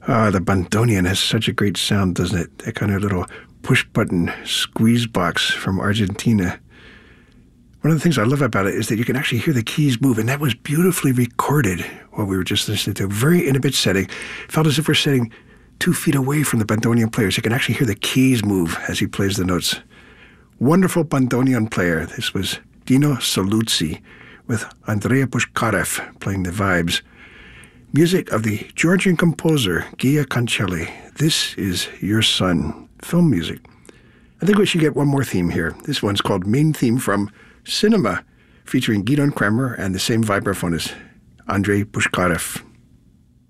The bandoneon has such a great sound, doesn't it? That kind of little push-button squeeze box from Argentina. One of the things I love about it is that you can actually hear the keys move, and that was beautifully recorded while we were just listening to a very intimate setting. It felt as if we're sitting 2 feet away from the bandoneon player, so you can actually hear the keys move as he plays the notes. Wonderful bandoneon player. This was Dino Saluzzi with Andrea Pushkarev playing the vibes. Music of the Georgian composer Gia Cancelli. This is Your Son. Film music. I think we should get one more theme here. This one's called Main Theme from Cinema, featuring Gidon Kremer and the same vibraphonist, Andrei Pushkarev.